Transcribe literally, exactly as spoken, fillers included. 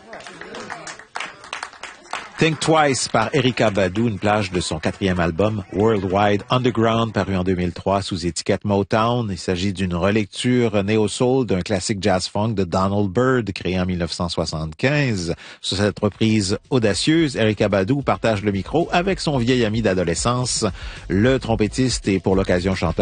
Think Twice par Erykah Badu, une plage de son quatrième album Worldwide Underground, paru en deux mille trois sous étiquette Motown. Il s'agit d'une relecture néo-soul d'un classique jazz-funk de Donald Byrd, créé en mille neuf cent soixante-quinze. Sur cette reprise audacieuse, Erykah Badu partage le micro avec son vieil ami d'adolescence, le trompettiste et pour l'occasion chanteur